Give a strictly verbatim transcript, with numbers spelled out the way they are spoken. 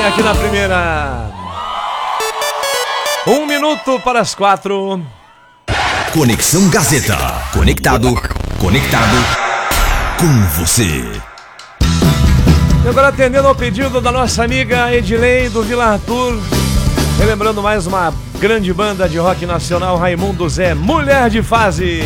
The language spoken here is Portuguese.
Vem aqui na primeira. Um minuto para as quatro. Conexão Gazeta. Conectado, conectado com você. E agora atendendo ao pedido da nossa amiga Edilei do Vila Arthur. Relembrando mais uma grande banda de rock nacional, Raimundo Zé, Mulher de Fase.